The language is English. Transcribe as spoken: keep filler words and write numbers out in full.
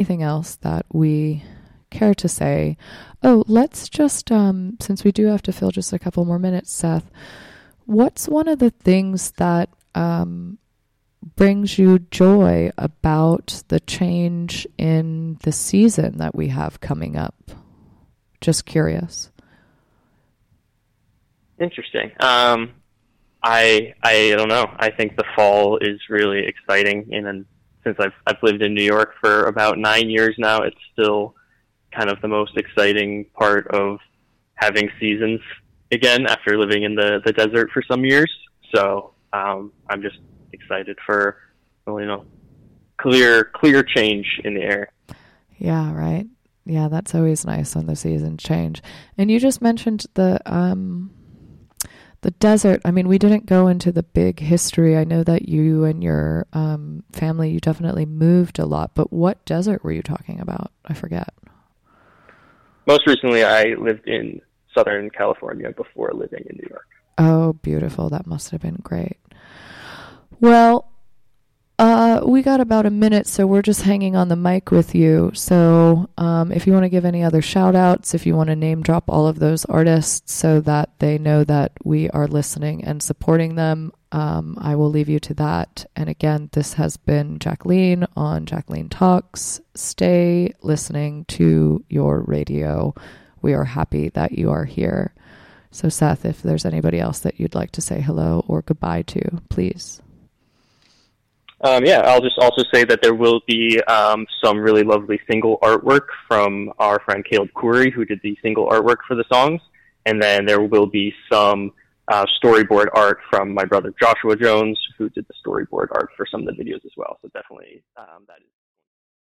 anything else that we care to say? Oh, let's just, um, since we do have to fill just a couple more minutes, Seth, what's one of the things that um, brings you joy about the change in the season that we have coming up? Just curious. Interesting. Um, I I don't know. I think the fall is really exciting, and then since I've I've lived in New York for about nine years now, it's still kind of the most exciting part of having seasons again after living in the, the desert for some years. So um, I'm just excited for, well, you know, clear clear change in the air. Yeah, right. Yeah, that's always nice when the seasons change. And you just mentioned the um, the desert. I mean, we didn't go into the big history. I know that you and your um, family, you definitely moved a lot. But what desert were you talking about? I forget. Most recently, I lived in Southern California before living in New York. Oh, beautiful. That must have been great. Well, uh, we got about a minute, so we're just hanging on the mic with you. So um, if you want to give any other shout outs, if you want to name drop all of those artists so that they know that we are listening and supporting them, um, I will leave you to that. And again, this has been Jacqueline on Jacqueline Talks. Stay listening to your radio. We are happy that you are here. So Seth, if there's anybody else that you'd like to say hello or goodbye to, please. Um, yeah, I'll just also say that there will be um, some really lovely single artwork from our friend Caleb Coury, who did the single artwork for the songs. And then there will be some uh, storyboard art from my brother Joshua Jones, who did the storyboard art for some of the videos as well. So definitely um, that is